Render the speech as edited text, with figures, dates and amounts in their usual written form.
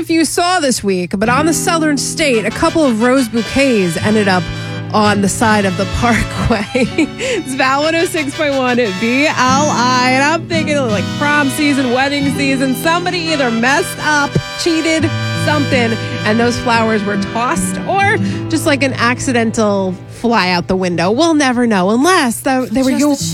if you saw this week, but on the southern state, a couple of rose bouquets ended up on the side of the parkway. It's Val 106.1 at BLI. And I'm thinking like prom season, wedding season. Somebody either messed up, cheated, something, and those flowers were tossed, or just like an accidental fly out the window. We'll never know unless they were